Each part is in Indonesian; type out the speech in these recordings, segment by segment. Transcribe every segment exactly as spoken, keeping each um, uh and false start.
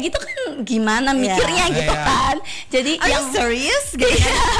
gitu kan gimana mikirnya yeah. gitu yeah. kan. Jadi Are yang you serious? Gitu.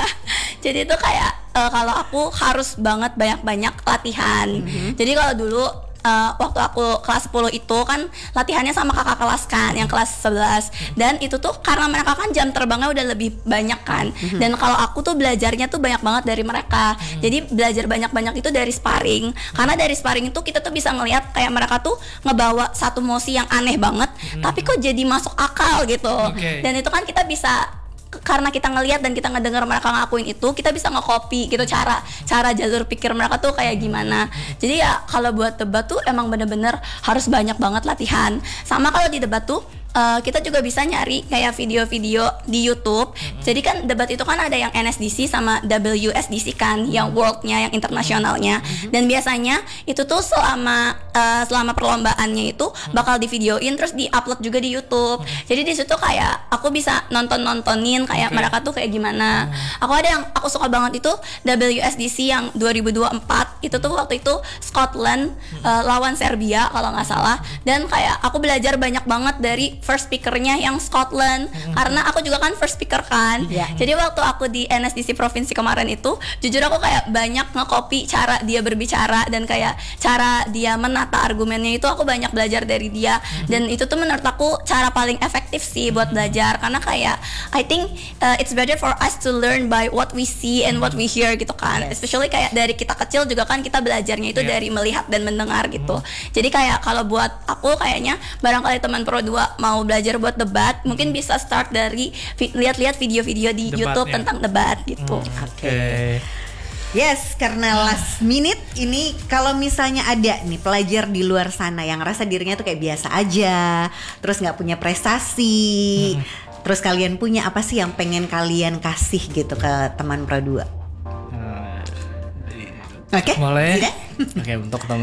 jadi itu kayak uh, kalau aku harus banget banyak-banyak latihan. Mm-hmm. Jadi kalau dulu Uh, waktu aku kelas sepuluh itu kan latihannya sama kakak kelas kan yang kelas sebelas, dan itu tuh karena mereka kan jam terbangnya udah lebih banyak kan, mm-hmm. dan kalau aku tuh belajarnya tuh banyak banget dari mereka, mm-hmm. jadi belajar banyak-banyak itu dari sparring, karena dari sparring itu kita tuh bisa ngelihat kayak mereka tuh ngebawa satu mosi yang aneh banget, mm-hmm. tapi kok jadi masuk akal gitu, okay. dan itu kan kita bisa karena kita ngelihat dan kita ngedengar mereka ngakuin itu, kita bisa nge-copy gitu cara cara jalur pikir mereka tuh kayak gimana. Jadi ya kalau buat debat tuh emang bener-bener harus banyak banget latihan. Sama kalau di debat tuh Uh, kita juga bisa nyari kayak video-video di YouTube. Mm-hmm. Jadi kan debat itu kan ada yang N S D C sama W S D C kan, mm-hmm. yang worldnya, yang internasionalnya. Mm-hmm. Dan biasanya itu tuh selama uh, selama perlombaannya itu mm-hmm. bakal di videoin terus di-upload juga di YouTube. Mm-hmm. Jadi di situ kayak aku bisa nonton-nontonin kayak okay. mereka tuh kayak gimana. Mm-hmm. Aku ada yang aku suka banget itu W S D C yang dua ribu dua puluh empat. Itu tuh waktu itu Scotland mm-hmm. uh, lawan Serbia kalau nggak salah. Dan kayak aku belajar banyak banget dari first speakernya yang Scotland, mm-hmm. karena aku juga kan first speaker kan, yeah. jadi waktu aku di N S D C provinsi kemarin itu, jujur aku kayak banyak nge-copy cara dia berbicara dan kayak cara dia menata argumennya itu aku banyak belajar dari dia, mm-hmm. dan itu tuh menurut aku cara paling efektif sih buat belajar, karena kayak I think uh, it's better for us to learn by what we see and what we hear gitu kan, yes. especially kayak dari kita kecil juga kan kita belajarnya itu yeah. dari melihat dan mendengar gitu, mm-hmm. jadi kayak kalau buat aku kayaknya barangkali teman Pro dua mau belajar buat debat, hmm. mungkin bisa start dari vi- lihat-lihat video-video di debat, YouTube ya? Tentang debat gitu. Hmm, Oke. Okay. Okay. Yes, karena last minute ini kalau misalnya ada nih pelajar di luar sana yang rasa dirinya tuh kayak biasa aja, terus nggak punya prestasi, hmm. terus kalian punya apa sih yang pengen kalian kasih gitu ke teman Pro dua? Hmm. Oke, okay? Boleh. Oke, okay, untuk teman